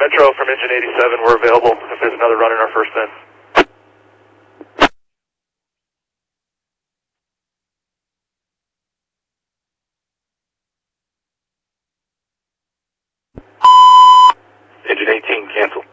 Metro from engine 87, we're available if there's another run in our first bin. Engine 18, cancel.